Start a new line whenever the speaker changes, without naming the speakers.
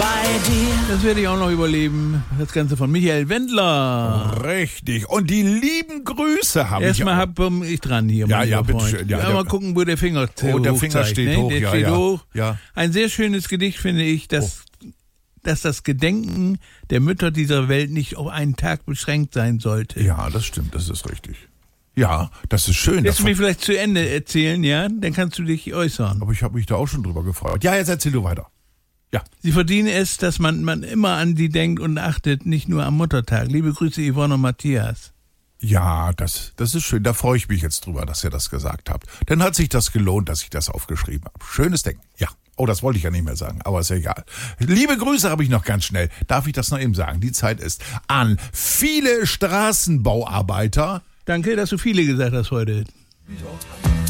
bei dir.
Das werde ich auch noch überleben. Das Ganze von Michael Wendler.
Richtig. Und die lieben Grüße habe ich
Erstmal
auch.
bin ich dran hier.
Ja,
mein
ja,
lieber
bitte
Freund.
schön. Ja,
mal gucken, wo der Finger
Oh, der
hoch
Finger
zeigt,
steht
ne?
hoch.
Der
Ja,
steht
ja.
hoch.
Ja.
Ein sehr schönes Gedicht, finde ich, dass das Gedenken der Mütter dieser Welt nicht auf einen Tag beschränkt sein sollte.
Ja, das stimmt, das ist richtig. Ja, das ist schön.
Willst du mir vielleicht zu Ende erzählen, ja? Dann kannst du dich äußern.
Aber ich habe mich da auch schon drüber gefreut. Ja, jetzt erzähl du weiter. Ja.
Sie verdienen es, dass man immer an sie denkt und achtet, nicht nur am Muttertag. Liebe Grüße, Yvonne und Matthias.
Ja, das ist schön. Da freue ich mich jetzt drüber, dass ihr das gesagt habt. Dann hat sich das gelohnt, dass ich das aufgeschrieben habe. Schönes Ding. Ja. Oh, das wollte ich ja nicht mehr sagen, aber ist ja egal. Liebe Grüße habe ich noch ganz schnell. Darf ich das noch eben sagen? Die Zeit ist an viele Straßenbauarbeiter.
Danke, dass du viele gesagt hast heute.